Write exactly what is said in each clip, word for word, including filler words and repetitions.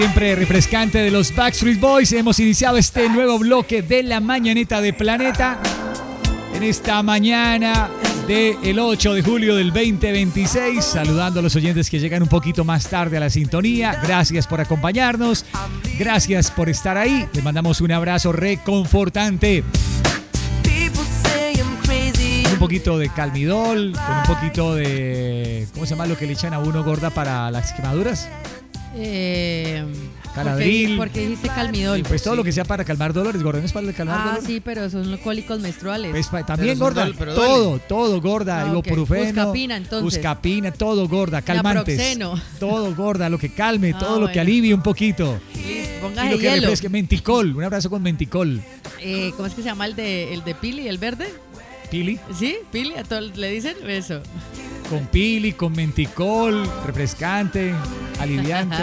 Siempre refrescante de los Backstreet Boys. Hemos iniciado este nuevo bloque de la mañanita de Planeta. En esta mañana del ocho de julio del veinte veintiséis. Saludando a los oyentes que llegan un poquito más tarde a la sintonía. Gracias por acompañarnos. Gracias por estar ahí. Les mandamos un abrazo reconfortante. Con un poquito de calmidol, con un poquito de... ¿Cómo se llama lo que le echan a uno, gorda, para las quemaduras? Eh, Caladril. Porque, porque dijiste calmidol. Pues todo sí. Lo que sea para calmar dolores, gorda, ¿no es para calmar ah, dolores? Ah, sí, pero son los cólicos menstruales. Pues, también, pero gorda, pero todo, duele. todo, gorda, ah, ibuprofeno. Okay. Buscapina, entonces. Buscapina, todo, gorda, calmantes. Naproxeno. Todo, gorda, lo que calme, ah, todo bueno. lo que alivie un poquito. Póngase y lo que hielo. refresque, menticol, un abrazo con menticol. Eh, ¿Cómo es que se llama el de, el de Pili, el verde? ¿Pili? ¿Sí? ¿Pili? ¿A todos le dicen eso? Con pili, con menticol, refrescante, aliviante.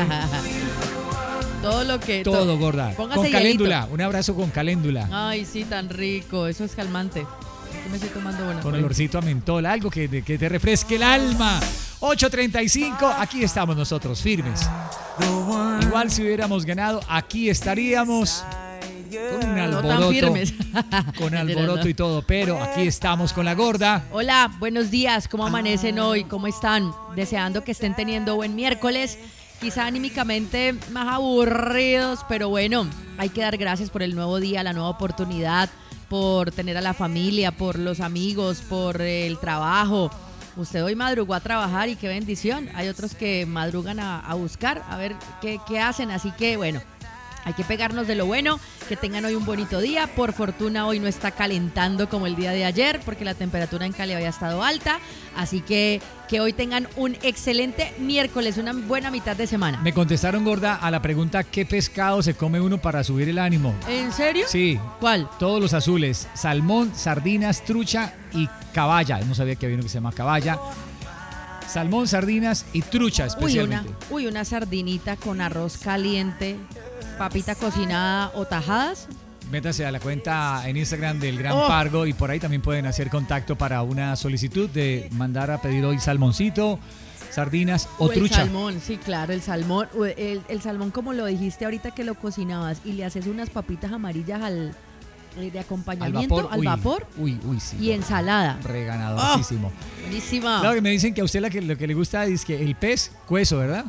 Todo lo que... Todo, to- gorda. Póngase Con caléndula, hielito. un abrazo con caléndula. Ay, sí, tan rico. Eso es calmante. ¿Qué me estoy tomando? Bueno, con olorcito a mentol, algo que, que te refresque el alma. ocho treinta y cinco, aquí estamos nosotros, firmes. Igual si hubiéramos ganado, aquí estaríamos con un alboroto. No tan firmes. Con alboroto y todo, pero aquí estamos con la gorda. Hola, buenos días. ¿Cómo amanecen hoy? ¿Cómo están? Deseando que estén teniendo buen miércoles. Quizá anímicamente más aburridos, pero bueno, hay que dar gracias por el nuevo día, la nueva oportunidad, por tener a la familia, por los amigos, por el trabajo. Usted hoy madrugó a trabajar y qué bendición. Hay otros que madrugan a, a buscar, a ver qué, qué hacen. Así que bueno, hay que pegarnos de lo bueno, que tengan hoy un bonito día. Por fortuna hoy no está calentando como el día de ayer, porque la temperatura en Cali había estado alta. Así que que hoy tengan un excelente miércoles, una buena mitad de semana. Me contestaron, gorda, a la pregunta ¿qué pescado se come uno para subir el ánimo? ¿En serio? Sí. ¿Cuál? Todos los azules, salmón, sardinas, trucha y caballa. No sabía que había uno que se llama caballa. Salmón, sardinas y trucha especialmente. Uy, una, uy, una sardinita con arroz caliente, papita cocinada o tajadas. Métase a la cuenta en Instagram del Gran Oh. Pargo y por ahí también pueden hacer contacto para una solicitud de mandar a pedir hoy salmoncito, sardinas o, o el trucha. salmón, sí, claro, el salmón. El, el salmón, como lo dijiste ahorita que lo cocinabas y le haces unas papitas amarillas al de acompañamiento, al vapor, al vapor. Uy, uy, sí. y ensalada. Reganadorcísimo. Oh, buenísima. Claro que me dicen que a usted la que, lo que le gusta es que el pez cueso, ¿verdad?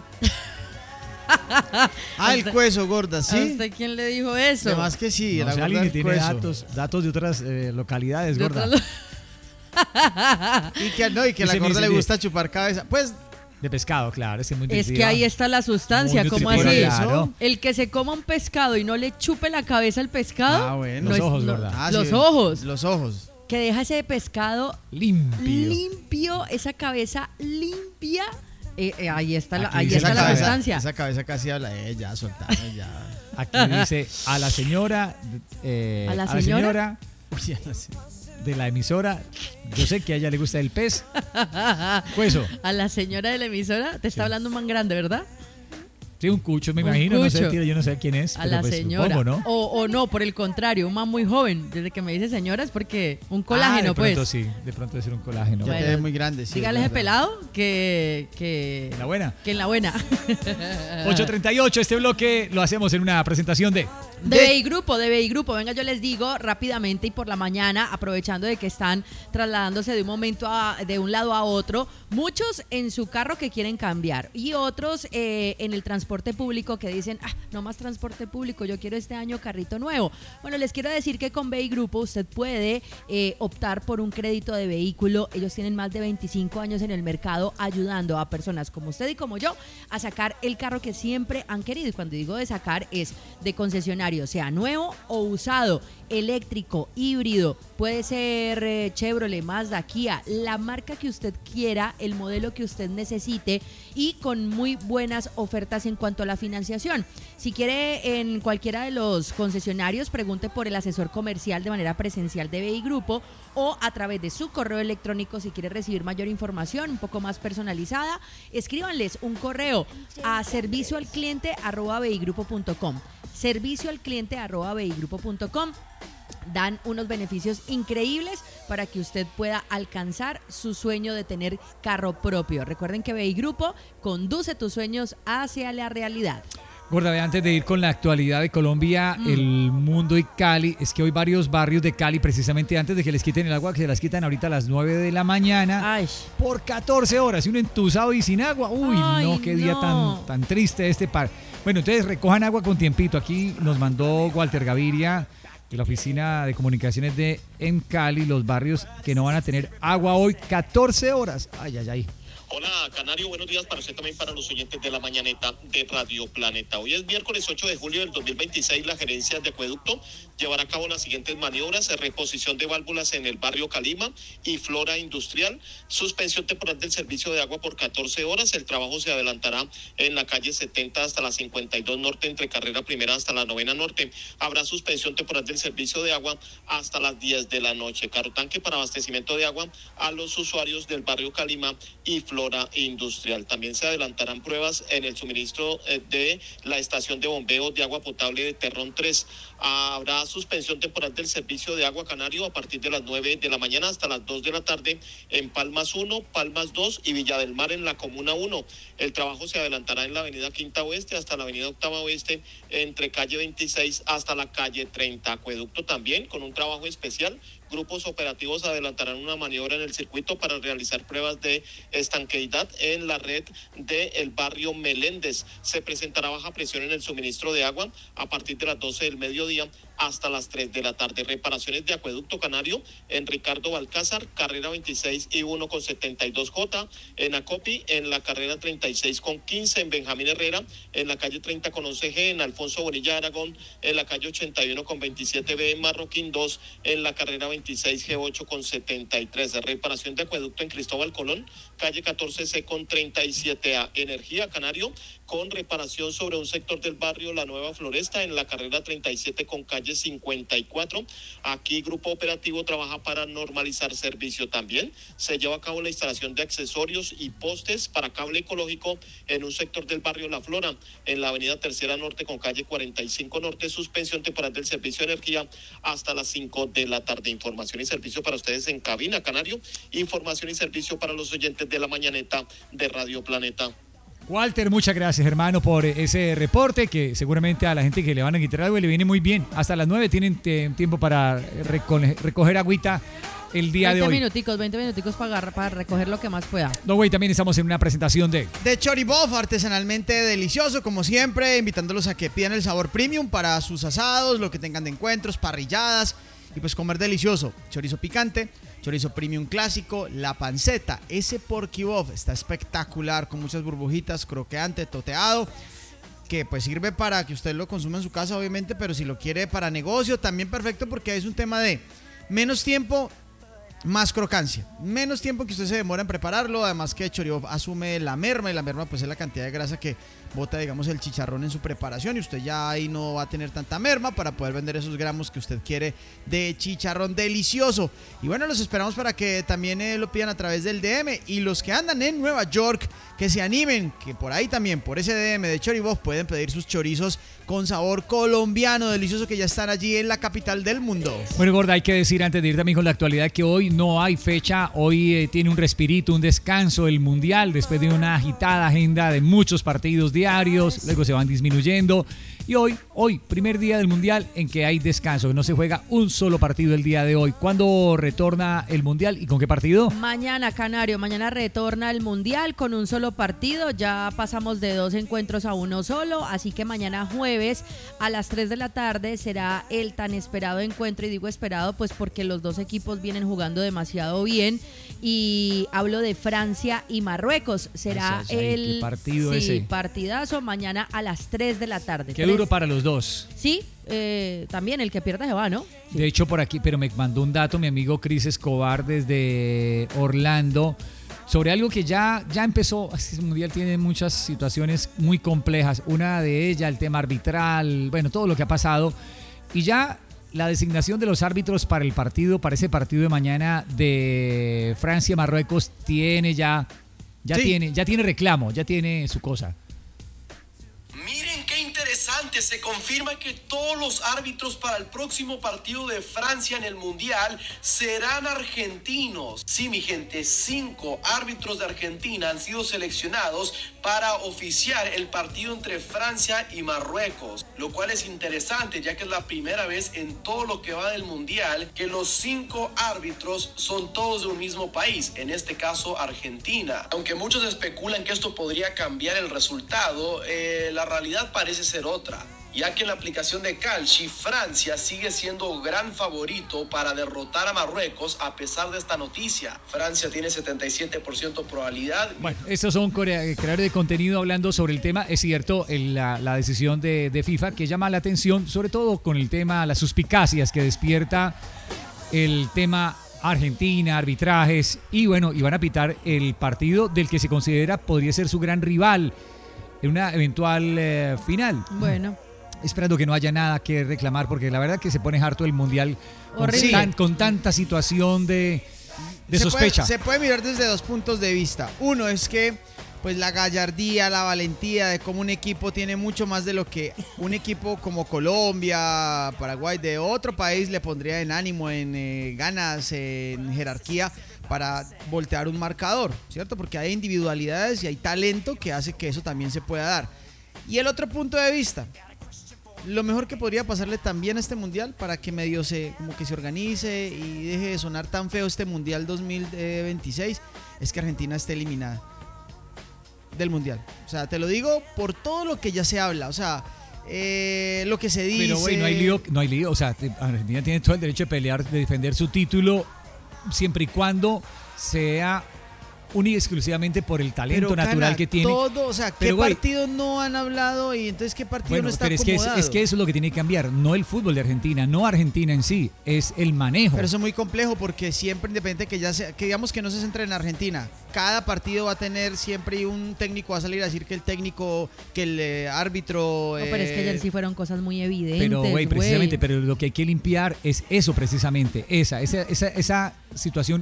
Ah, el cueso, gorda, ¿sí? ¿A usted quién le dijo eso? Además que sí, No la sé, gorda alguien que del tiene cueso. datos, datos de otras eh, localidades, De gorda. otras lo- Y que, no, y que a la Dice, gorda dice, le gusta chupar cabeza. Pues, De pescado, claro, es que es muy Es que nutritiva. ahí está la sustancia, Muy ¿cómo nutritiva, así? claro. El que se coma un pescado y no le chupe la cabeza al pescado. Ah, bueno. no Los es- ojos, no- gorda. ah, los sí, ojos. Los ojos. Que deja ese pescado Limpio. limpio, esa cabeza limpia. Eh, eh, ahí está la, Aquí ahí dice está esa la cabeza- sustancia. Esa cabeza casi habla de ella, soltame ya. Aquí dice a la señora, eh, ¿A la señora? Uy, ya no sé. de la emisora, yo sé que a ella le gusta el pez. Cueso. A la señora de la emisora, te está hablando un man grande, ¿verdad? Sí, un cucho, me Un imagino, no sé, cucho. tía, yo no sé quién es. A pero la pues señora. supongo, ¿no? o, o no, por el contrario, un man muy joven. Desde que me dice señora es porque un Ah, colágeno, de pronto pues. sí, de pronto debe ser un colágeno. Ya Bueno, te ves muy grande, sí. Dígale a es ese verdad. pelado que, que, La buena. que en la buena. ocho treinta y ocho, este bloque lo hacemos en una presentación de... De B I Grupo, de B I Grupo. Venga, yo les digo rápidamente y por la mañana, aprovechando de que están trasladándose de un momento a, de un lado a otro, muchos en su carro que quieren cambiar y otros eh, en el transporte público que dicen, ah, no más transporte público, yo quiero este año carrito nuevo. Bueno, les quiero decir que con B I Grupo usted puede eh, optar por un crédito de vehículo. Ellos tienen más de veinticinco años en el mercado ayudando a personas como usted y como yo a sacar el carro que siempre han querido. Y cuando digo de sacar es de concesionario, sea nuevo o usado, eléctrico, híbrido, puede ser eh, Chevrolet, Mazda, Kia, la marca que usted quiera, el modelo que usted necesite y con muy buenas ofertas en cuanto a la financiación. Si quiere en cualquiera de los concesionarios, pregunte por el asesor comercial de manera presencial de B I Grupo o a través de su correo electrónico si quiere recibir mayor información, un poco más personalizada, escríbanles un correo a servicio al cliente arroba beigrupo punto com. Servicio al cliente arroba beigrupo punto com. Dan unos beneficios increíbles para que usted pueda alcanzar su sueño de tener carro propio. Recuerden que B I Grupo conduce tus sueños hacia la realidad. Gorda, ve, antes de ir con la actualidad de Colombia, Mm. el mundo y Cali, es que hoy varios barrios de Cali, precisamente antes de que les quiten el agua, que se las quitan ahorita a las nueve de la mañana, Ay, por catorce horas, y un entusado y sin agua. Uy, Ay, no, qué día no. tan, tan triste este par. Bueno, entonces recojan agua con tiempito. Aquí nos mandó Walter Gaviria de la Oficina de Comunicaciones de en Cali, los barrios que no van a tener agua hoy, catorce horas. Ay, ay, ay. Hola, Canario, buenos días para usted, también para los oyentes de la mañaneta de Radio Planeta. Hoy es miércoles ocho de julio del dos mil veintiséis. La gerencia de acueducto llevará a cabo las siguientes maniobras: reposición de válvulas en el barrio Calima y Flora Industrial, suspensión temporal del servicio de agua por catorce horas. El trabajo se adelantará en la calle setenta hasta la cincuenta y dos norte, entre carrera primera hasta la novena norte. Habrá suspensión temporal del servicio de agua hasta las diez de la noche. Carro tanque para abastecimiento de agua a los usuarios del barrio Calima y Flora Industrial. También se adelantarán pruebas en el suministro eh, de la estación de bombeo de agua potable de Terrón tres. Habrá suspensión temporal del servicio de agua Canario a partir de las nueve de la mañana hasta las dos de la tarde en Palmas uno, Palmas dos y Villa del Mar en la Comuna uno. El trabajo se adelantará en la avenida Quinta Oeste hasta la avenida Octava Oeste, entre calle veintiséis hasta la calle treinta. Acueducto también con un trabajo especial. Grupos operativos adelantarán una maniobra en el circuito para realizar pruebas de estanqueidad en la red del barrio Meléndez. Se presentará baja presión en el suministro de agua a partir de las doce del mediodía hasta las tres de la tarde. Reparaciones de acueducto Canario en Ricardo Balcázar, carrera veintiséis y uno con setenta y dos J, en Acopi, en la carrera treinta y seis con quince, en Benjamín Herrera, en la calle treinta con once G, en Alfonso Bonilla Aragón, en la calle ochenta y uno con veintisiete B, en Marroquín dos, en la carrera veintiséis G ocho con setenta y tres. Reparación de acueducto en Cristóbal Colón, calle catorce C con treinta y siete A. Energía Canario con reparación sobre un sector del barrio La Nueva Floresta en la carrera treinta y siete con calle cincuenta y cuatro. Aquí Grupo Operativo trabaja para normalizar servicio. También se lleva a cabo la instalación de accesorios y postes para cable ecológico en un sector del barrio La Flora, en la avenida Tercera Norte con calle cuarenta y cinco Norte. Suspensión temporal del servicio de energía hasta las cinco de la tarde. Información y servicio para ustedes en cabina Canario. Información y servicio para los oyentes de la mañaneta de Radio Planeta. Walter, muchas gracias, hermano, por ese reporte que seguramente a la gente que le van a quitar agua le viene muy bien. Hasta las nueve tienen te- tiempo para reco- recoger agüita el día de veinte hoy. minuticos, veinte minuticos para, agarrar- para recoger lo que más pueda. No, güey, también estamos en una presentación de... De Choribof, artesanalmente delicioso, como siempre, invitándolos a que pidan el sabor premium para sus asados, lo que tengan de encuentros, parrilladas y pues comer delicioso. Chorizo picante, chorizo premium clásico, la panceta, ese porquibof está espectacular, con muchas burbujitas, croqueante, toteado, que pues sirve para que usted lo consuma en su casa, obviamente, pero si lo quiere para negocio, también perfecto, porque es un tema de menos tiempo, más crocancia, menos tiempo que usted se demora en prepararlo. Además que Choribof asume la merma, y la merma pues es la cantidad de grasa que bota, digamos, el chicharrón en su preparación, y usted ya ahí no va a tener tanta merma para poder vender esos gramos que usted quiere de chicharrón delicioso. Y bueno, los esperamos para que también eh, lo pidan a través del D M, y los que andan en Nueva York, que se animen, que por ahí también, por ese D M de Choribof, pueden pedir sus chorizos con sabor colombiano delicioso, que ya están allí en la capital del mundo. Bueno, Gorda, hay que decir antes de ir también con la actualidad que hoy no hay fecha. Hoy eh, tiene un respirito, un descanso el Mundial después de una agitada agenda de muchos partidos diarios. Luego se van disminuyendo. Y hoy, hoy, primer día del Mundial en que hay descanso. No se juega un solo partido el día de hoy. ¿Cuándo retorna el Mundial y con qué partido? Mañana, Canario, mañana retorna el Mundial con un solo partido. Ya pasamos de dos encuentros a uno solo, así que mañana jueves a las tres de la tarde será el tan esperado encuentro. Y digo esperado pues porque los dos equipos vienen jugando demasiado bien, y hablo de Francia y Marruecos. Será Ay, ay, ay, el qué partido sí, ese. partidazo mañana a las tres de la tarde. Qué Tres. duro para los dos. Sí, eh, también el que pierda se va, ¿no? De hecho, por aquí, pero me mandó un dato mi amigo Cris Escobar desde Orlando sobre algo que ya, ya empezó. Este mundial tiene muchas situaciones muy complejas. Una de ellas, el tema arbitral, bueno, todo lo que ha pasado. Y ya la designación de los árbitros para el partido, para ese partido de mañana de Francia-Marruecos, tiene ya, ya Sí. tiene, ya tiene reclamo, ya tiene su cosa. Miren qué interesante. interesante, se confirma que todos los árbitros para el próximo partido de Francia en el Mundial serán argentinos. Sí, mi gente, cinco árbitros de Argentina han sido seleccionados para oficiar el partido entre Francia y Marruecos, lo cual es interesante ya que es la primera vez en todo lo que va del Mundial que los cinco árbitros son todos de un mismo país, en este caso Argentina. Aunque muchos especulan que esto podría cambiar el resultado, eh, la realidad parece ser otra, ya que en la aplicación de Calci, Francia sigue siendo gran favorito para derrotar a Marruecos a pesar de esta noticia. Francia tiene setenta y siete por ciento probabilidad. Bueno, estos son crea- creadores de contenido hablando sobre el tema. Es cierto, el- la, la decisión de, de FIFA que llama la atención, sobre todo con el tema, las suspicacias que despierta el tema Argentina, arbitrajes, y bueno, y van a pitar el partido del que se considera podría ser su gran rival en una eventual eh, final. Bueno. Esperando que no haya nada que reclamar, porque la verdad que se pone harto el Mundial con, Horrible. tan- con tanta situación de, de se sospecha. Puede, se puede mirar desde dos puntos de vista. Uno es que pues la gallardía, la valentía de cómo un equipo tiene mucho más de lo que un equipo como Colombia, Paraguay, de otro país le pondría en ánimo, en eh, ganas, en jerarquía para voltear un marcador, ¿cierto? Porque hay individualidades y hay talento que hace que eso también se pueda dar. Y el otro punto de vista, lo mejor que podría pasarle también a este mundial para que medio se, como que se organice y deje de sonar tan feo este mundial dos mil veintiséis, es que Argentina esté eliminada del mundial. O sea, te lo digo por todo lo que ya se habla, o sea, eh, lo que se dice. Pero güey, no hay lío, no hay lío, o sea, te- Argentina tiene todo el derecho de pelear, de defender su título, siempre y cuando sea única y exclusivamente por el talento Pero, natural Cana, que tiene. todo, o sea, ¿qué Pero, güey, partidos no han hablado y entonces qué partido Bueno, no está pero es que, es, acomodado? es que eso es lo que tiene que cambiar, no el fútbol de Argentina, no Argentina en sí, es el manejo. Pero eso es muy complejo porque siempre, independiente que ya sea, que digamos que no se centre en Argentina, cada partido va a tener siempre un técnico, va a salir a decir que el técnico, que el eh, árbitro. No, pero es que eh, ayer sí fueron cosas muy evidentes. Pero, güey, precisamente, güey. pero lo que hay que limpiar es eso precisamente, esa, esa, esa, esa situación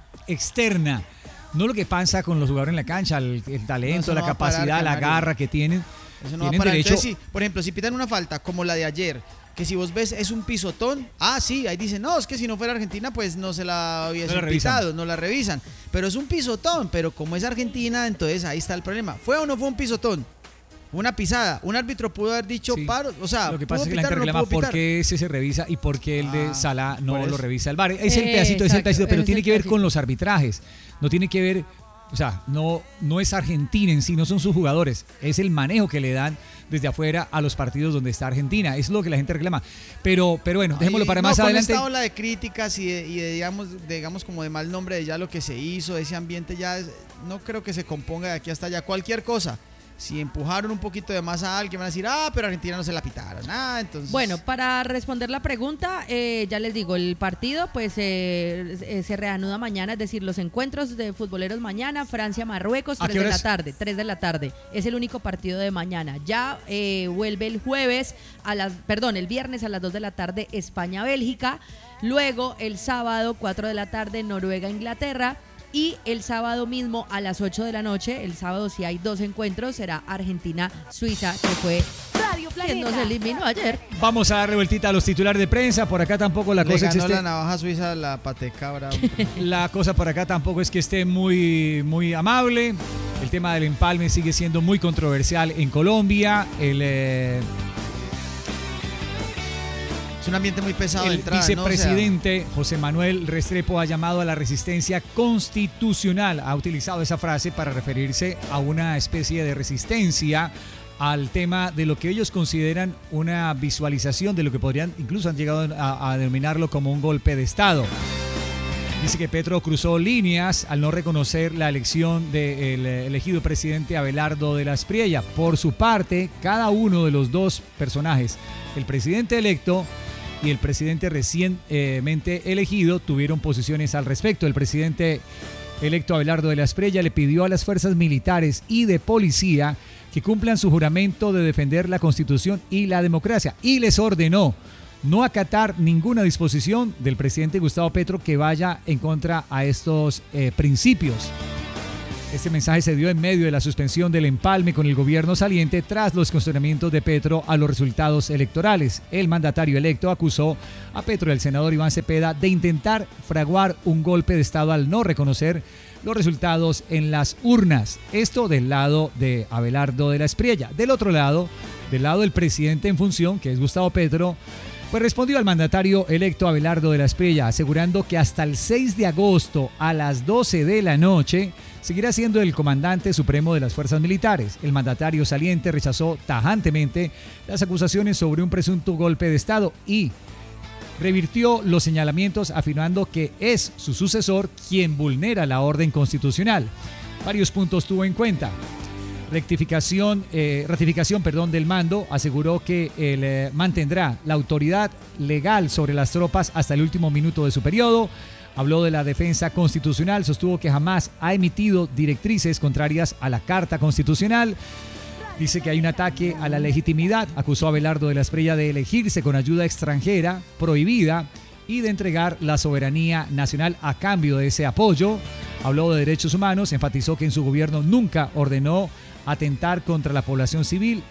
externa. No lo que pasa con los jugadores en la cancha, el, el No, talento, eso la no va a parar, capacidad, la Canario. garra que tienen. Eso no va a tienen parar. derecho. Entonces, sí, por ejemplo, si pitan una falta como la de ayer, que si vos ves es un pisotón, ah, sí, ahí dicen, no, es que si no fuera Argentina, pues no se la hubiesen No la revisan. pitado, no la revisan. Pero es un pisotón, pero como es Argentina, entonces ahí está el problema. ¿Fue o no fue un pisotón? Una pisada. Un árbitro pudo haber dicho Sí. paro, o sea, Lo que ¿pudo pasa es que la pitar gente o no reclama pudo por pitar? qué ese se revisa y por qué el de Ah, Salah no por lo eso. revisa el V A R. Es el Eh, pedacito, es el exacto, pedacito, pero es tiene el que ver pedacito. con los arbitrajes. No tiene que ver, o sea, no, no es Argentina en sí, no son sus jugadores. Es el manejo que le dan desde afuera a los partidos donde está Argentina. Es lo que la gente reclama. Pero, pero bueno, dejémoslo Ay, para no, más con adelante. esta ola de críticas y de, y de, digamos, de, digamos como de mal nombre de ya lo que se hizo, ese ambiente ya es- no creo que se componga de aquí hasta allá. Cualquier cosa. Si empujaron un poquito de más a alguien, van a decir, ah, pero a Argentina no se la pitaron. Ah, entonces. Bueno, para responder la pregunta, eh, ya les digo, el partido pues eh, eh, se reanuda mañana, es decir, los encuentros de futboleros mañana, Francia-Marruecos, ¿A tres qué de la horas? tarde, tres de la tarde. Es el único partido de mañana. Ya eh, vuelve el jueves, a las, perdón, el viernes a las dos de la tarde, España-Bélgica. Luego el sábado, cuatro de la tarde, Noruega-Inglaterra. Y el sábado mismo a las ocho de la noche, el sábado sí hay dos encuentros, será Argentina-Suiza, que fue Radio quien nos Planeta. eliminó ayer. Vamos a darle vueltita a los titulares de prensa. Por acá tampoco la le cosa ganó es que la esté- navaja suiza la patecabra. La cosa por acá tampoco es que esté muy, muy amable. El tema del empalme sigue siendo muy controversial en Colombia. El, eh, Es un ambiente muy pesado de el entrada, ¿no? O sea, vicepresidente José Manuel Restrepo ha llamado a la resistencia constitucional. Ha utilizado esa frase para referirse a una especie de resistencia al tema de lo que ellos consideran una visualización de lo que podrían, incluso han llegado a, a denominarlo como un golpe de Estado. Dice que Petro cruzó líneas al no reconocer la elección del elegido presidente Abelardo de la Espriella. Por su parte, cada uno de los dos personajes, el presidente electo y el presidente recientemente elegido, tuvieron posiciones al respecto. El presidente electo Abelardo de la Espriella le pidió a las fuerzas militares y de policía que cumplan su juramento de defender la Constitución y la democracia, y les ordenó no acatar ninguna disposición del presidente Gustavo Petro que vaya en contra a estos eh, principios. Este mensaje se dio en medio de la suspensión del empalme con el gobierno saliente tras los cuestionamientos de Petro a los resultados electorales. El mandatario electo acusó a Petro y al senador Iván Cepeda de intentar fraguar un golpe de Estado al no reconocer los resultados en las urnas. Esto del lado de Abelardo de la Espriella. Del otro lado, del lado del presidente en función, que es Gustavo Petro, pues respondió al mandatario electo Abelardo de la Espriella, asegurando que hasta el seis de agosto a las doce de la noche seguirá siendo el comandante supremo de las fuerzas militares. El mandatario saliente rechazó tajantemente las acusaciones sobre un presunto golpe de Estado y revirtió los señalamientos afirmando que es su sucesor quien vulnera la orden constitucional. Varios puntos tuvo en cuenta. Rectificación, eh, ratificación perdón, del mando, aseguró que él eh, mantendrá la autoridad legal sobre las tropas hasta el último minuto de su periodo. Habló de la defensa constitucional, sostuvo que jamás ha emitido directrices contrarias a la Carta Constitucional. Dice que hay un ataque a la legitimidad, acusó a Abelardo de la Espriella de elegirse con ayuda extranjera prohibida y de entregar la soberanía nacional a cambio de ese apoyo. Habló de derechos humanos, enfatizó que en su gobierno nunca ordenó atentar contra la población civil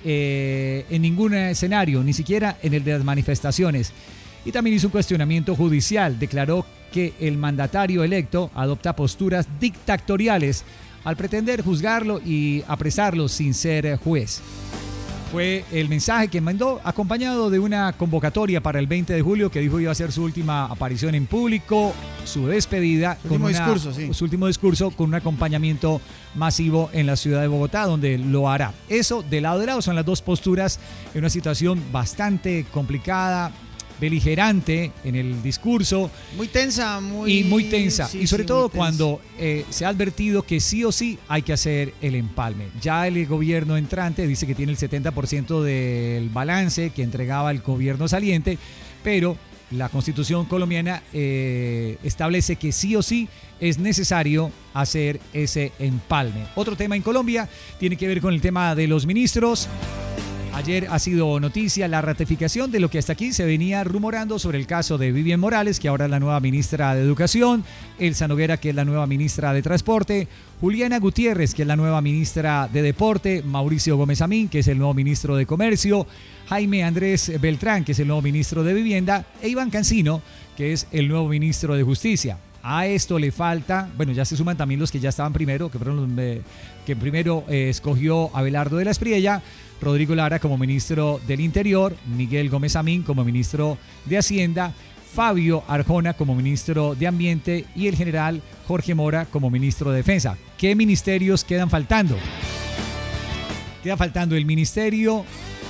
eh, en ningún escenario, ni siquiera en el de las manifestaciones. Y también hizo un cuestionamiento judicial, declaró que el mandatario electo adopta posturas dictatoriales al pretender juzgarlo y apresarlo sin ser juez. Fue el mensaje que mandó, acompañado de una convocatoria para el veinte de julio que dijo iba a ser su última aparición en público, su despedida, Su con último una- discurso, sí. su último discurso con un acompañamiento masivo en la ciudad de Bogotá, donde lo hará. Eso de lado de lado son las dos posturas en una situación bastante complicada, beligerante en el discurso. Muy tensa, muy... Y muy tensa. sí, y sobre sí, todo muy tensa. cuando eh, se ha advertido que sí o sí hay que hacer el empalme. Ya el gobierno entrante dice que tiene el setenta por ciento del balance que entregaba el gobierno saliente, pero la Constitución colombiana eh, establece que sí o sí es necesario hacer ese empalme. Otro tema en Colombia tiene que ver con el tema de los ministros. Ayer ha sido noticia la ratificación de lo que hasta aquí se venía rumorando sobre el caso de Vivian Morales, que ahora es la nueva ministra de Educación, Elsa Noguera, que es la nueva ministra de Transporte, Juliana Gutiérrez, que es la nueva ministra de Deporte, Mauricio Gómez Amín, que es el nuevo ministro de Comercio, Jaime Andrés Beltrán, que es el nuevo ministro de Vivienda, e Iván Cancino, que es el nuevo ministro de Justicia. A esto le falta, bueno, ya se suman también los que ya estaban primero, que fueron los eh, que primero eh, escogió Abelardo de la Espriella, Rodrigo Lara como ministro del Interior, Miguel Gómez Amín como ministro de Hacienda, Fabio Arjona como ministro de Ambiente y el general Jorge Mora como ministro de Defensa. ¿Qué ministerios quedan faltando? Queda faltando el Ministerio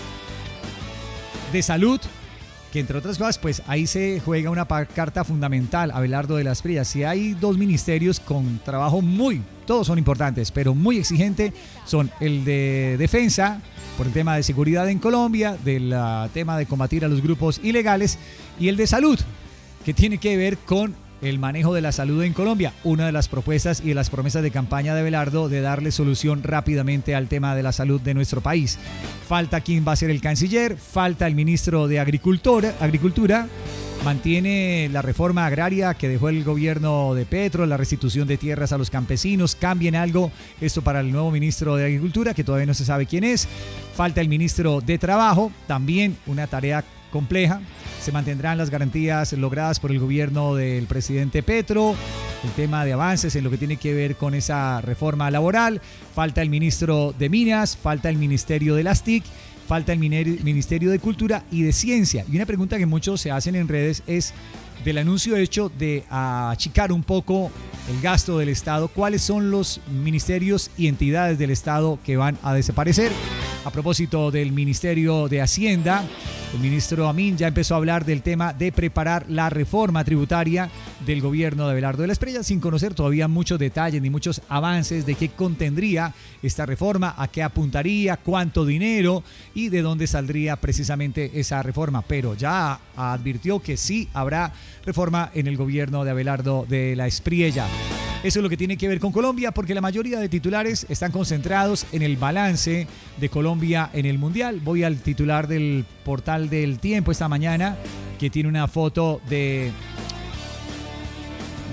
de Salud, que entre otras cosas, pues ahí se juega una pa- carta fundamental, Abelardo de la Espriella. Si hay dos ministerios con trabajo muy, todos son importantes, pero muy exigente, son el de Defensa, por el tema de seguridad en Colombia, del ah, tema de combatir a los grupos ilegales, y el de Salud, que tiene que ver con el manejo de la salud en Colombia. Una de las propuestas y de las promesas de campaña de Abelardo de darle solución rápidamente al tema de la salud de nuestro país. Falta quién va a ser el canciller, falta el ministro de Agricultura, Agricultura. Mantiene la reforma agraria que dejó el gobierno de Petro, la restitución de tierras a los campesinos. Cambien algo esto para el nuevo ministro de Agricultura, que todavía no se sabe quién es. Falta el ministro de Trabajo, también una tarea compleja. Se mantendrán las garantías logradas por el gobierno del presidente Petro, el tema de avances en lo que tiene que ver con esa reforma laboral. Falta el ministro de Minas, falta el ministerio de las T I C, falta el miner- Ministerio de Cultura y de Ciencia. Y una pregunta que muchos se hacen en redes es del anuncio hecho de achicar un poco el gasto del Estado. ¿Cuáles son los ministerios y entidades del Estado que van a desaparecer? A propósito del Ministerio de Hacienda, el ministro Amín ya empezó a hablar del tema de preparar la reforma tributaria del gobierno de Abelardo de la Espriella, sin conocer todavía muchos detalles ni muchos avances de qué contendría esta reforma, a qué apuntaría, cuánto dinero y de dónde saldría precisamente esa reforma. Pero ya advirtió que sí habrá reforma en el gobierno de Abelardo de la Espriella. Eso es lo que tiene que ver con Colombia, porque la mayoría de titulares están concentrados en el balance de Colombia en el Mundial. Voy al titular del portal del Tiempo esta mañana, que tiene una foto de,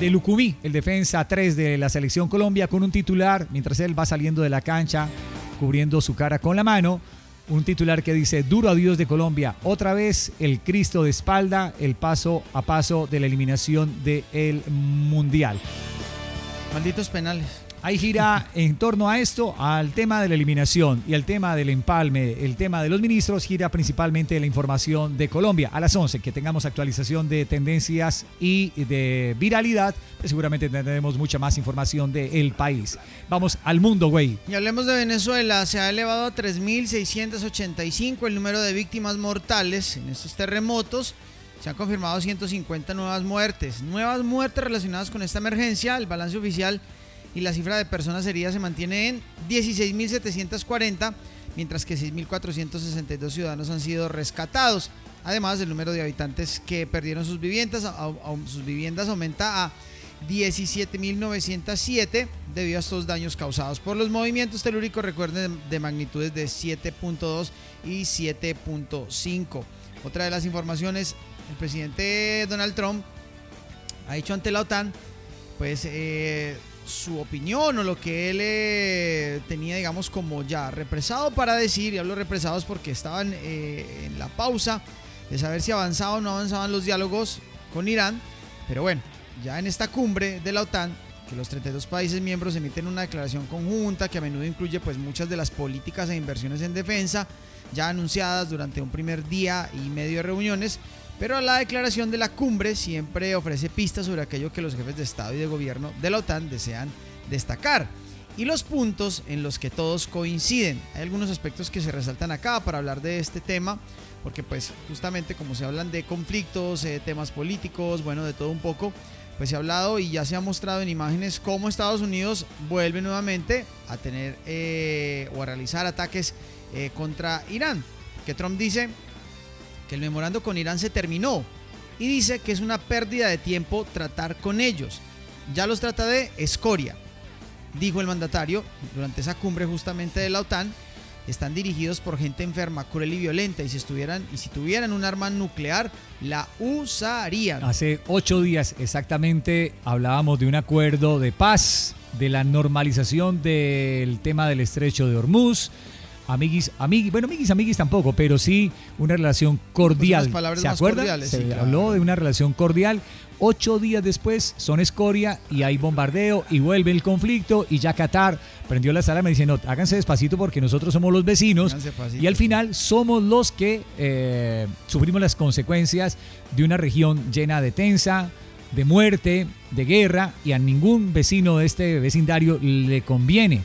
de Lucumí, el defensa tres de la Selección Colombia, con un titular, mientras él va saliendo de la cancha, cubriendo su cara con la mano, un titular que dice: duro adiós de Colombia, otra vez el Cristo de espalda, el paso a paso de la eliminación del Mundial. Malditos penales. Ahí gira en torno a esto, al tema de la eliminación y al tema del empalme, el tema de los ministros, gira principalmente la información de Colombia. A las once, que tengamos actualización de tendencias y de viralidad, pues seguramente tendremos mucha más información del país. Vamos al mundo, güey. Y hablemos de Venezuela. Se ha elevado a tres mil seiscientos ochenta y cinco el número de víctimas mortales en estos terremotos. Se han confirmado ciento cincuenta nuevas muertes. Nuevas muertes relacionadas con esta emergencia. El balance oficial y la cifra de personas heridas se mantiene en dieciséis mil setecientos cuarenta, mientras que seis mil cuatrocientos sesenta y dos ciudadanos han sido rescatados. Además, el número de habitantes que perdieron sus viviendas, a, a, sus viviendas aumenta a diecisiete mil novecientos siete debido a estos daños causados por los movimientos telúricos, recuerden, de, de magnitudes de siete punto dos y siete punto cinco. Otra de las informaciones, el presidente Donald Trump ha dicho ante la OTAN, pues, eh, su opinión o lo que él eh, tenía, digamos, como ya represado para decir, y hablo represados porque estaban eh, en la pausa de saber si avanzaban o no avanzaban los diálogos con Irán, pero bueno, ya en esta cumbre de la OTAN, que los treinta y dos países miembros emiten una declaración conjunta que a menudo incluye pues muchas de las políticas e inversiones en defensa ya anunciadas durante un primer día y medio de reuniones. Pero la declaración de la cumbre siempre ofrece pistas sobre aquello que los jefes de Estado y de gobierno de la OTAN desean destacar y los puntos en los que todos coinciden. Hay algunos aspectos que se resaltan acá para hablar de este tema, porque pues justamente como se hablan de conflictos, eh, temas políticos, bueno, de todo un poco, pues se ha hablado y ya se ha mostrado en imágenes cómo Estados Unidos vuelve nuevamente a tener eh, o a realizar ataques eh, contra Irán, que Trump dice que el memorando con Irán se terminó y dice que es una pérdida de tiempo tratar con ellos. Ya los trata de escoria, dijo el mandatario durante esa cumbre justamente de la OTAN. Están dirigidos por gente enferma, cruel y violenta, y si estuvieran y si tuvieran un arma nuclear la usarían. Hace ocho días exactamente hablábamos de un acuerdo de paz, de la normalización del tema del estrecho de Hormuz. Amiguis, amiguis, bueno, amiguis, amiguis tampoco, pero sí una relación cordial. Pues ¿Se acuerdan? Se sí, claro. habló de una relación cordial. Ocho días después son escoria y hay bombardeo y vuelve el conflicto y ya Qatar prendió la sala y me dice: no, háganse despacito porque nosotros somos los vecinos y al final somos los que eh, sufrimos las consecuencias de una región llena de tensa, de muerte, de guerra, y a ningún vecino de este vecindario le conviene.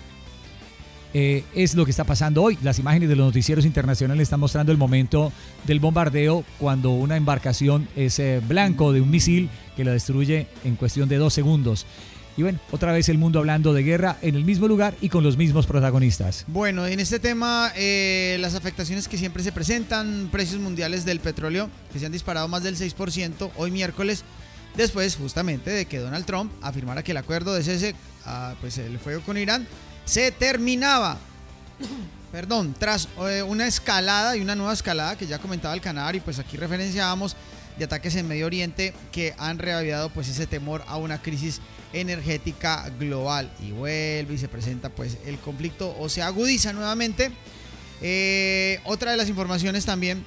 Eh, es lo que está pasando hoy. Las imágenes de los noticieros internacionales están mostrando el momento del bombardeo cuando una embarcación es eh, blanco de un misil que la destruye en cuestión de dos segundos. Y bueno, otra vez el mundo hablando de guerra en el mismo lugar y con los mismos protagonistas. Bueno, en este tema, eh, las afectaciones que siempre se presentan, precios mundiales del petróleo que se han disparado más del seis por ciento hoy miércoles, después justamente de que Donald Trump afirmara que el acuerdo de cese, ah, pues el fuego con Irán, se terminaba, perdón, tras eh, una escalada y una nueva escalada que ya comentaba el Canario, y pues aquí referenciábamos de ataques en Medio Oriente que han reavivado pues ese temor a una crisis energética global, y vuelve y se presenta pues el conflicto o se agudiza nuevamente. Eh, otra de las informaciones también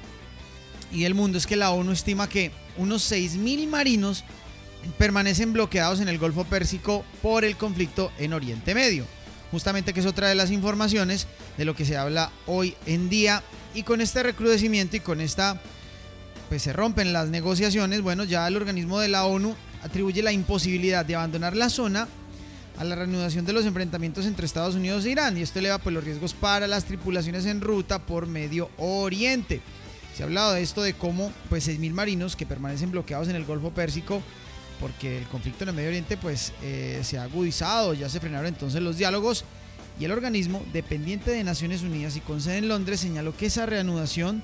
y del mundo es que la ONU estima que unos seis mil marinos permanecen bloqueados en el Golfo Pérsico por el conflicto en Oriente Medio. Justamente que es otra de las informaciones de lo que se habla hoy en día, y con este recrudecimiento y con esta, pues se rompen las negociaciones. Bueno, ya el organismo de la ONU atribuye la imposibilidad de abandonar la zona a la reanudación de los enfrentamientos entre Estados Unidos e Irán, y esto eleva pues los riesgos para las tripulaciones en ruta por Medio Oriente. Se ha hablado de esto, de cómo pues seis mil marinos que permanecen bloqueados en el Golfo Pérsico porque el conflicto en el Medio Oriente pues eh, se ha agudizado, ya se frenaron entonces los diálogos, y el organismo dependiente de Naciones Unidas y con sede en Londres señaló que esa reanudación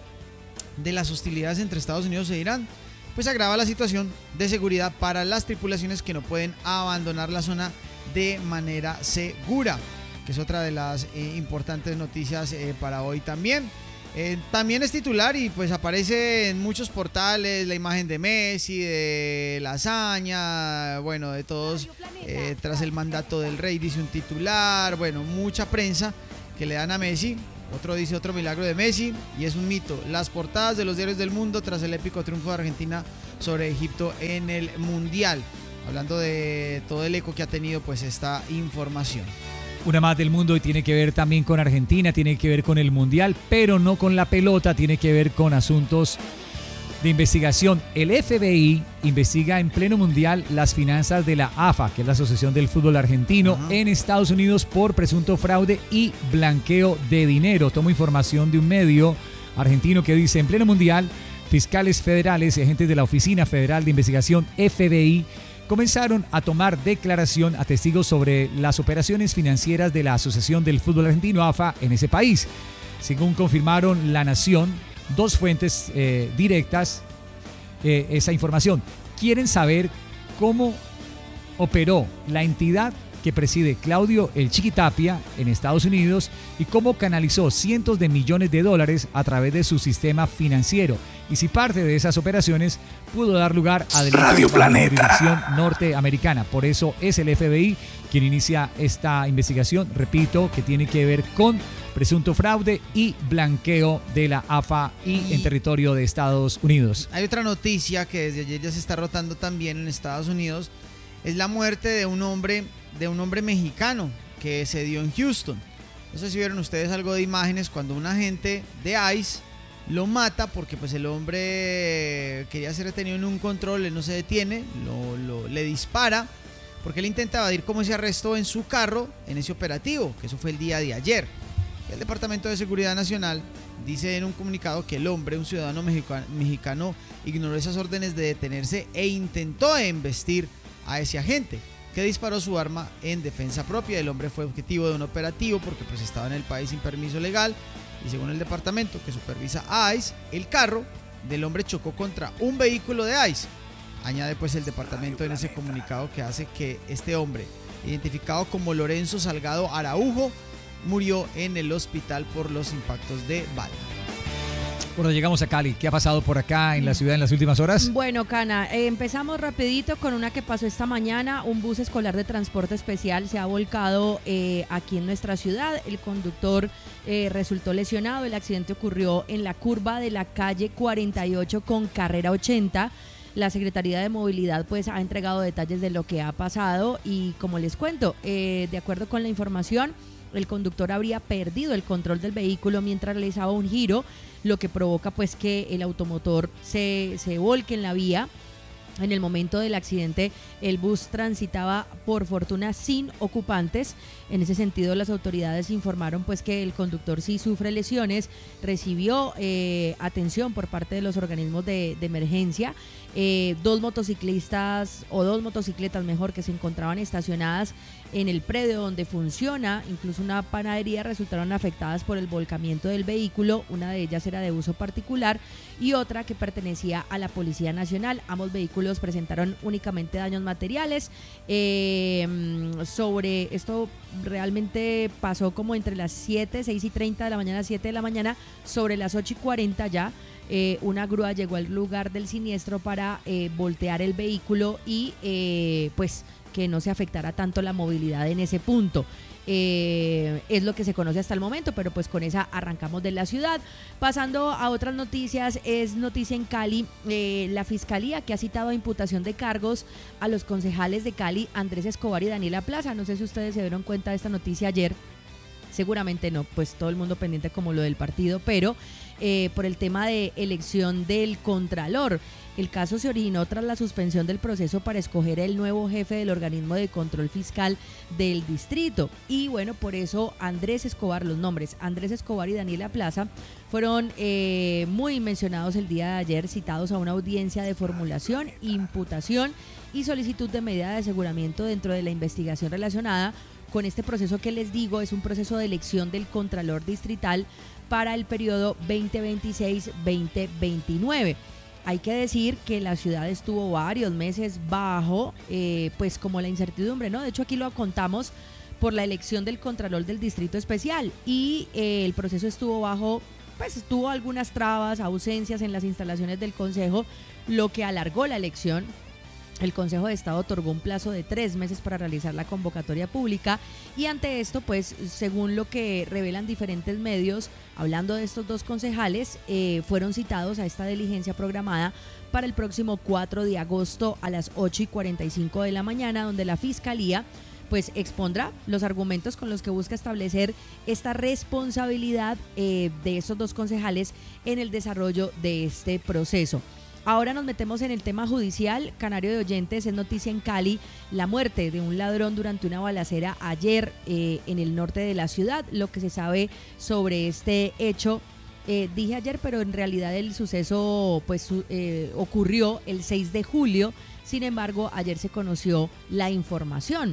de las hostilidades entre Estados Unidos e Irán pues agrava la situación de seguridad para las tripulaciones que no pueden abandonar la zona de manera segura, que es otra de las eh, importantes noticias eh, para hoy también. Eh, también es titular y pues aparece en muchos portales la imagen de Messi, de la hazaña, bueno, de todos, eh, tras el mandato del rey, dice un titular, bueno, mucha prensa que le dan a Messi. Otro dice otro milagro de Messi y es un mito. Las portadas de los diarios del mundo tras el épico triunfo de Argentina sobre Egipto en el Mundial. Hablando de todo el eco que ha tenido pues esta información. Una más del mundo y tiene que ver también con Argentina, tiene que ver con el Mundial, pero no con la pelota, tiene que ver con asuntos de investigación. El F B I investiga en pleno mundial las finanzas de la A F A, que es la Asociación del Fútbol Argentino, uh-huh. en Estados Unidos por presunto fraude y blanqueo de dinero. Tomo información de un medio argentino que dice: en pleno mundial, fiscales federales y agentes de la Oficina Federal de Investigación F B I comenzaron a tomar declaración a testigos sobre las operaciones financieras de la Asociación del Fútbol Argentino, A F A, en ese país. Según confirmaron La Nación, dos fuentes eh, directas, eh, esa información. Quieren saber cómo operó la entidad que preside Claudio El Chiqui Tapia en Estados Unidos y cómo canalizó cientos de millones de dólares a través de su sistema financiero y si parte de esas operaciones pudo dar lugar a delitos de jurisdicción norteamericana. Por eso es el F B I quien inicia esta investigación, repito, que tiene que ver con presunto fraude y blanqueo de la A F A y, y en territorio de Estados Unidos. Hay otra noticia que desde ayer ya se está rotando también en Estados Unidos, es la muerte de un hombre, de un hombre mexicano que se dio en Houston. No sé si vieron ustedes algo de imágenes cuando un agente de ICE lo mata porque pues el hombre quería ser detenido en un control, él no se detiene, lo, lo, le dispara porque él intenta evadir como ese arresto en su carro en ese operativo, que eso fue el día de ayer. El Departamento de Seguridad Nacional dice en un comunicado que el hombre, un ciudadano mexicano, mexicano, ignoró esas órdenes de detenerse e intentó embestir a ese agente, que disparó su arma en defensa propia. El hombre fue objetivo de un operativo porque pues estaba en el país sin permiso legal y según el departamento que supervisa a ICE, el carro del hombre chocó contra un vehículo de ICE. Añade pues el departamento en ese comunicado que hace que este hombre, identificado como Lorenzo Salgado Araujo, murió en el hospital por los impactos de bala. Bueno, llegamos a Cali. ¿Qué ha pasado por acá en la ciudad en las últimas horas? Bueno, Cana, eh, empezamos rapidito con una que pasó esta mañana. Un bus escolar de transporte especial se ha volcado eh, aquí en nuestra ciudad. El conductor eh, resultó lesionado. El accidente ocurrió en la curva de la calle cuarenta y ocho con carrera ochenta. La Secretaría de Movilidad pues ha entregado detalles de lo que ha pasado y como les cuento, eh, de acuerdo con la información, el conductor habría perdido el control del vehículo mientras realizaba un giro, lo que provoca pues que el automotor se, se volque en la vía. En el momento del accidente, el bus transitaba por fortuna sin ocupantes. En ese sentido, las autoridades informaron pues que el conductor sí sufre lesiones, recibió eh, atención por parte de los organismos de, de emergencia. Eh, dos motociclistas o dos motocicletas mejor que se encontraban estacionadas en el predio donde funciona incluso una panadería resultaron afectadas por el volcamiento del vehículo. Una de ellas era de uso particular y otra que pertenecía a la Policía Nacional. Ambos vehículos presentaron únicamente daños materiales. Eh, sobre esto realmente pasó como entre las siete, seis y treinta de la mañana, siete de la mañana, sobre las ocho y cuarenta ya. Eh, una grúa llegó al lugar del siniestro para eh, voltear el vehículo y eh, pues que no se afectara tanto la movilidad en ese punto. Eh, es lo que se conoce hasta el momento, pero pues con esa arrancamos de la ciudad. Pasando a otras noticias, es noticia en Cali, eh, la Fiscalía que ha citado a imputación de cargos a los concejales de Cali, Andrés Escobar y Daniela Plaza. No sé si ustedes se dieron cuenta de esta noticia ayer. Seguramente no, pues todo el mundo pendiente como lo del partido, pero eh, por el tema de elección del Contralor. El caso se originó tras la suspensión del proceso para escoger el nuevo jefe del organismo de control fiscal del distrito. Y bueno, por eso Andrés Escobar, los nombres Andrés Escobar y Daniela Plaza fueron eh, muy mencionados el día de ayer, citados a una audiencia de formulación, imputación y solicitud de medida de aseguramiento dentro de la investigación relacionada con este proceso que les digo, es un proceso de elección del Contralor Distrital para el periodo veinte veintiséis veinte veintinueve. Hay que decir que la ciudad estuvo varios meses bajo, eh, pues como la incertidumbre, ¿no? De hecho, aquí lo contamos por la elección del Contralor del Distrito Especial y eh, el proceso estuvo bajo pues tuvo algunas trabas, ausencias en las instalaciones del Consejo, lo que alargó la elección. El Consejo de Estado otorgó un plazo de tres meses para realizar la convocatoria pública y ante esto, pues, según lo que revelan diferentes medios, hablando de estos dos concejales, eh, fueron citados a esta diligencia programada para el próximo cuatro de agosto a las ocho y cuarenta y cinco de la mañana, donde la Fiscalía pues expondrá los argumentos con los que busca establecer esta responsabilidad eh, de estos dos concejales en el desarrollo de este proceso. Ahora nos metemos en el tema judicial. Canario de oyentes, es noticia en Cali la muerte de un ladrón durante una balacera ayer eh, en el norte de la ciudad. Lo que se sabe sobre este hecho, eh, dije ayer, pero en realidad el suceso pues eh, ocurrió el seis de julio. Sin embargo, ayer se conoció la información.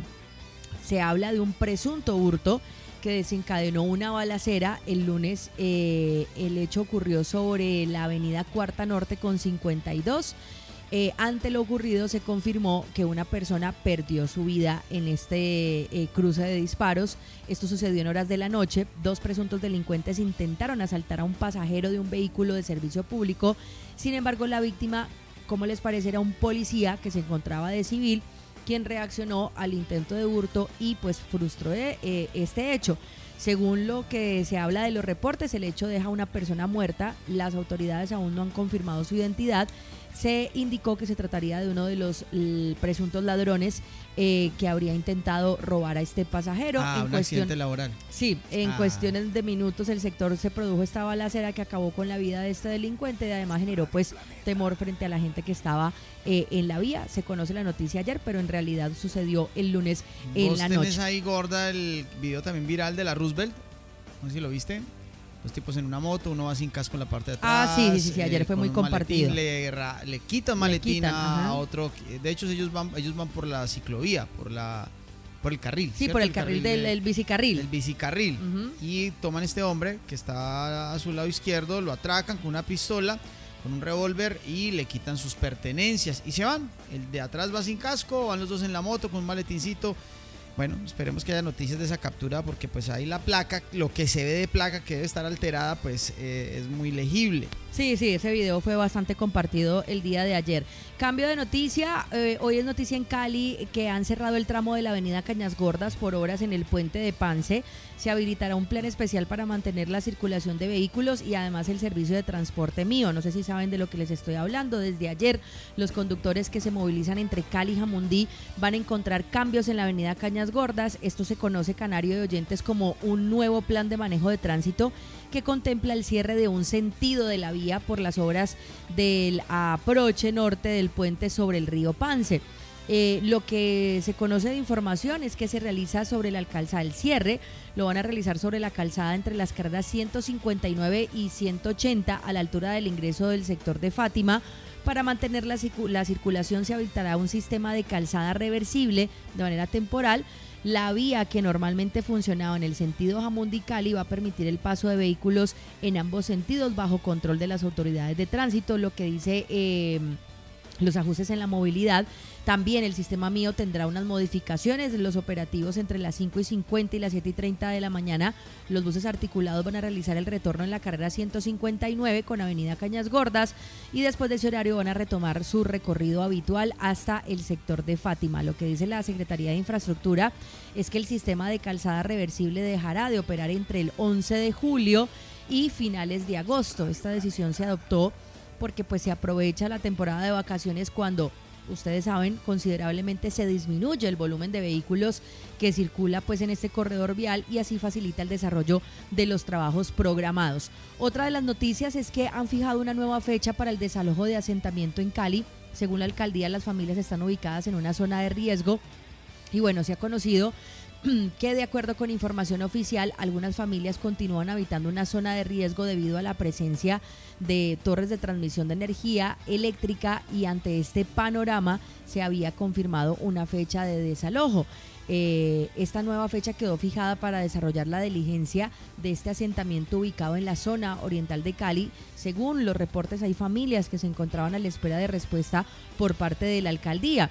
Se habla de un presunto hurto que desencadenó una balacera el lunes. Eh, el hecho ocurrió sobre la avenida Cuarta Norte con cincuenta y dos. Eh, ante lo ocurrido se confirmó que una persona perdió su vida en este eh, cruce de disparos. Esto sucedió en horas de la noche. Dos presuntos delincuentes intentaron asaltar a un pasajero de un vehículo de servicio público. Sin embargo, la víctima, como les parece, era un policía que se encontraba de civil, quien reaccionó al intento de hurto y pues frustró eh, este hecho. Según lo que se habla de los reportes, el hecho deja a una persona muerta. Las autoridades aún no han confirmado su identidad. Se indicó que se trataría de uno de los l- presuntos ladrones eh, que habría intentado robar a este pasajero. Ah, en un cuestión, accidente laboral. Sí, en Ah. cuestiones de minutos el sector se produjo esta balacera que acabó con la vida de este delincuente y además generó pues temor frente a la gente que estaba eh, en la vía. Se conoce la noticia ayer, pero en realidad sucedió el lunes en Vos la tenés noche. ahí, gorda, el video también viral de la Roosevelt. No sé si lo viste. Los tipos en una moto, uno va sin casco en la parte de atrás. Ah, sí, sí, sí, sí, ayer fue con muy un compartido. maletín, le, ra- le quitan maletín quitan, a ajá. otro. De hecho, ellos van, ellos van por la ciclovía, por la, por el carril. Sí, ¿cierto? por el carril del de- el bicicarril. El bicicarril. Ujú. Y toman este hombre que está a su lado izquierdo, lo atracan con una pistola, con un revólver y le quitan sus pertenencias y se van. El de atrás va sin casco, van los dos en la moto con un maletincito. Bueno, esperemos que haya noticias de esa captura porque pues ahí la placa, lo que se ve de placa que debe estar alterada, pues eh, es muy legible. Sí, sí, ese video fue bastante compartido el día de ayer. Cambio de noticia, eh, hoy es noticia en Cali que han cerrado el tramo de la avenida Cañas Gordas por obras en el puente de Pance. Se habilitará un plan especial para mantener la circulación de vehículos y además el servicio de transporte mío. No sé si saben de lo que les estoy hablando. Desde ayer los conductores que se movilizan entre Cali y Jamundí van a encontrar cambios en la avenida Cañas Gordas. Esto se conoce, Canario de oyentes, como un nuevo plan de manejo de tránsito que contempla el cierre de un sentido de la vía por las obras del aproche norte del puente sobre el río Pance. Eh, lo que se conoce de información es que se realiza sobre la calzada, el cierre lo van a realizar sobre la calzada entre las carreras ciento cincuenta y nueve y ciento ochenta a la altura del ingreso del sector de Fátima. Para mantener la, la circulación se habilitará un sistema de calzada reversible de manera temporal. La vía que normalmente funcionaba en el sentido Jamundí-Cali va a permitir el paso de vehículos en ambos sentidos bajo control de las autoridades de tránsito, lo que dice eh, los ajustes en la movilidad. También el sistema mío tendrá unas modificaciones. Los operativos entre las cinco y cincuenta y las siete y treinta de la mañana. Los buses articulados van a realizar el retorno en la carrera ciento cincuenta y nueve con avenida Cañas Gordas y después de ese horario van a retomar su recorrido habitual hasta el sector de Fátima. Lo que dice la Secretaría de Infraestructura es que el sistema de calzada reversible dejará de operar entre el once de julio y finales de agosto. Esta decisión se adoptó porque pues se aprovecha la temporada de vacaciones cuando, ustedes saben, considerablemente se disminuye el volumen de vehículos que circula pues en este corredor vial y así facilita el desarrollo de los trabajos programados. Otra de las noticias es que han fijado una nueva fecha para el desalojo de asentamiento en Cali. Según la alcaldía, las familias están ubicadas en una zona de riesgo y bueno, se ha conocido que de acuerdo con información oficial, algunas familias continúan habitando una zona de riesgo debido a la presencia de torres de transmisión de energía eléctrica y ante este panorama se había confirmado una fecha de desalojo. Eh, esta nueva fecha quedó fijada para desarrollar la diligencia de este asentamiento ubicado en la zona oriental de Cali. Según los reportes, hay familias que se encontraban a la espera de respuesta por parte de la alcaldía.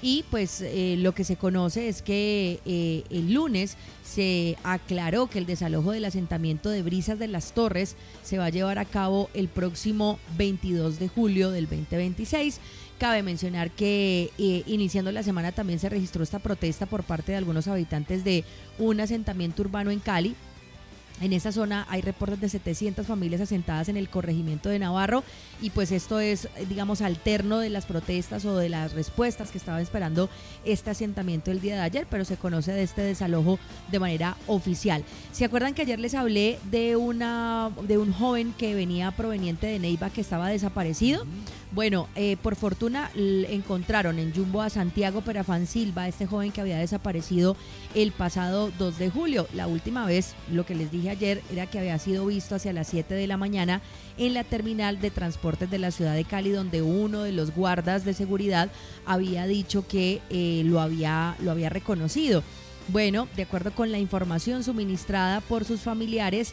y pues eh, lo que se conoce es que eh, el lunes se aclaró que el desalojo del asentamiento de Brisas de las Torres se va a llevar a cabo el próximo veintidós de julio del veinte veintiséis. Cabe mencionar que eh, iniciando la semana también se registró esta protesta por parte de algunos habitantes de un asentamiento urbano en Cali. En esta zona hay reportes de setecientas familias asentadas en el corregimiento de Navarro y pues esto es, digamos, alterno de las protestas o de las respuestas que estaba esperando este asentamiento el día de ayer, pero se conoce de este desalojo de manera oficial. ¿Se acuerdan que ayer les hablé de una de un joven que venía proveniente de Neiva que estaba desaparecido? Bueno, eh, por fortuna l- encontraron en Jumbo a Santiago Perafán Silva, este joven que había desaparecido el pasado dos de julio. La última vez, lo que les dije ayer, era que había sido visto hacia las siete de la mañana en la terminal de transportes de la ciudad de Cali, donde uno de los guardas de seguridad había dicho que eh, lo había, lo había reconocido. Bueno, de acuerdo con la información suministrada por sus familiares,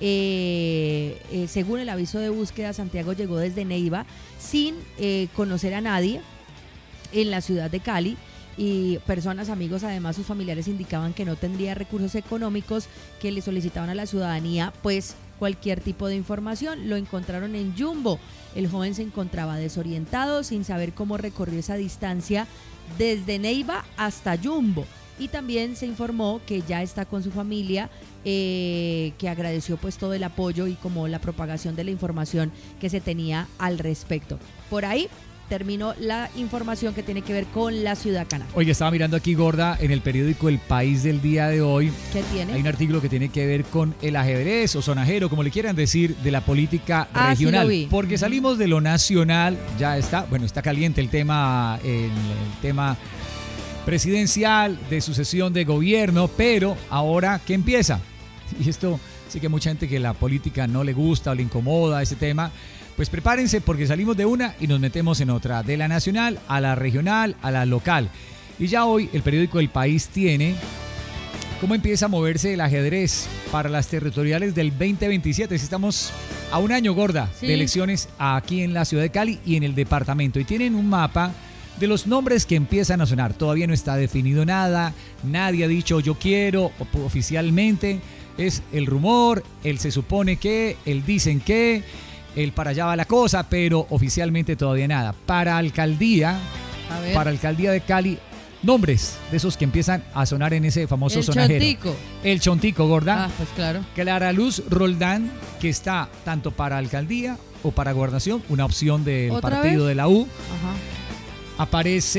eh, eh, según el aviso de búsqueda, Santiago llegó desde Neiva sin eh, conocer a nadie en la ciudad de Cali y personas, amigos, además sus familiares indicaban que no tendría recursos económicos, que le solicitaban a la ciudadanía pues cualquier tipo de información. Lo encontraron en Jumbo. El joven se encontraba desorientado, sin saber cómo recorrió esa distancia desde Neiva hasta Jumbo. Y también se informó que ya está con su familia, eh, que agradeció pues todo el apoyo y como la propagación de la información que se tenía al respecto. Por ahí terminó la información que tiene que ver con la ciudad Cana. Oye, estaba mirando aquí, Gorda, en el periódico El País del día de hoy. ¿Qué tiene? Hay un artículo que tiene que ver con el ajedrez o sonajero, como le quieran decir, de la política Ah, regional. sí lo vi. Porque salimos de lo nacional, ya está, bueno, está caliente el tema, el, el tema presidencial, de sucesión de gobierno, pero ahora, ¿qué empieza? Y esto sí que mucha gente que la política no le gusta o le incomoda ese tema, pues prepárense porque salimos de una y nos metemos en otra, de la nacional a la regional a la local. Y ya hoy el periódico El País tiene cómo empieza a moverse el ajedrez para las territoriales del veinte veintisiete. Estamos a un año, Gorda, Sí. de elecciones aquí en la ciudad de Cali y en el departamento. Y tienen un mapa de los nombres que empiezan a sonar. Todavía no está definido nada, nadie ha dicho yo quiero oficialmente. Es el rumor, el se supone que, el dicen que, el para allá va la cosa, pero oficialmente todavía nada. Para alcaldía, A ver. para alcaldía de Cali, nombres de esos que empiezan a sonar en ese famoso El sonajero. Chontico. El Chontico, Gorda. Ah, pues claro. Clara Luz Roldán, que está tanto para alcaldía o para gobernación, una opción del ¿Otra partido vez? de la U. Ajá. Aparece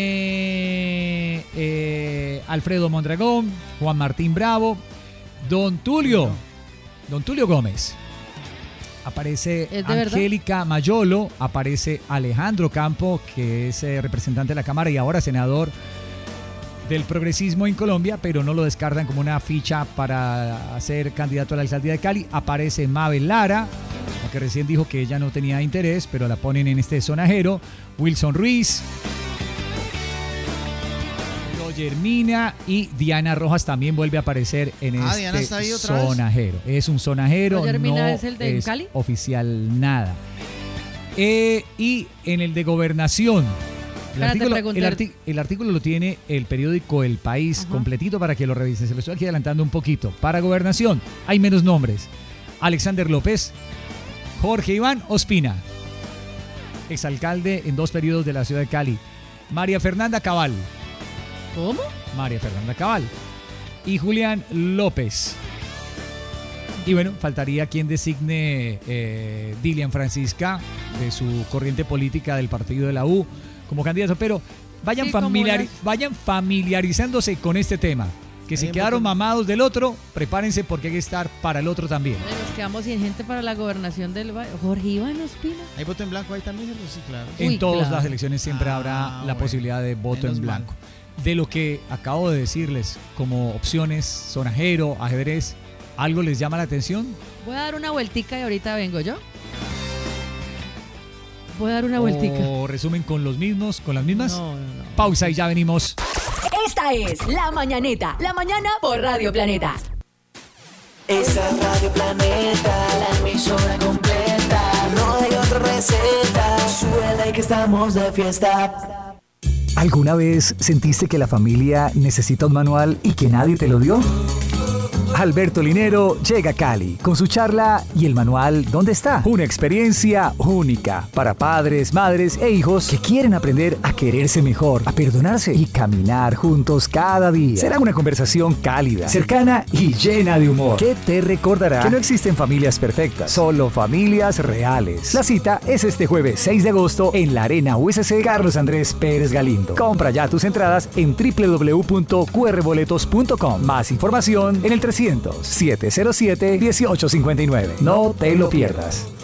eh, Alfredo Mondragón, Juan Martín Bravo, Don Tulio, Don Tulio Gómez. Aparece ¿Es de verdad? Angélica Mayolo, aparece Alejandro Campo, que es eh, representante de la Cámara y ahora senador del progresismo en Colombia, pero no lo descartan como una ficha para ser candidato a la alcaldía de Cali. Aparece Mabel Lara, aunque recién dijo que ella no tenía interés, pero la ponen en este sonajero. Wilson Ruiz, Roger Mina y Diana Rojas también vuelve a aparecer en Ah, Diana está ahí este otra vez. sonajero. Es un sonajero, ¿Roger no Mina es el de es Cali? oficial nada. Eh, y en el de gobernación, el Espérate, artículo, pregunté. el, arti- el artículo lo tiene el periódico El País Ajá. completito para que lo revise. Se lo estoy aquí adelantando un poquito. Para gobernación hay menos nombres. Alexander López, Jorge Iván Ospina, exalcalde en dos periodos de la ciudad de Cali. María Fernanda Cabal, ¿Cómo? María Fernanda Cabal y Julián López. Y bueno, faltaría quien designe eh, Dilian Francisca de su corriente política del partido de la U como candidato, pero vayan, Sí, como familiari- las- vayan familiarizándose con este tema. Que si Ahí quedaron voten. mamados del otro, prepárense porque hay que estar para el otro también. Nos quedamos sin gente para la gobernación del Valle. Jorge Iván Ospina. ¿Hay voto en blanco ahí también? Sí, claro. En Uy, todas claro. las elecciones siempre Ah, habrá la bueno. posibilidad de voto Menos en mal. blanco. De lo que acabo de decirles como opciones, sonajero, ajedrez, ¿algo les llama la atención? Voy a dar una vueltica y ahorita vengo yo. Voy a dar una vueltica. ¿O resumen con los mismos, con las mismas? No, no, no. Pausa y ya venimos. Esta es La Mañaneta, la mañana por Radio Planeta. Esa es Radio Planeta, la emisora completa. No hay otra receta, suele que estamos de fiesta. ¿Alguna vez sentiste que la familia necesita un manual y que nadie te lo dio? Alberto Linero llega a Cali con su charla ¿Y el manual dónde está? Una experiencia única para padres, madres e hijos que quieren aprender a quererse mejor, a perdonarse y caminar juntos cada día. Será una conversación cálida, cercana y llena de humor que te recordará que no existen familias perfectas, solo familias reales. La cita es este jueves seis de agosto en la Arena U S C Carlos Andrés Pérez Galindo. Compra ya tus entradas en doble u doble u doble u punto q r boletos punto com. Más información en el trescientos, setecientos siete, dieciocho cincuenta y nueve. No te lo pierdas.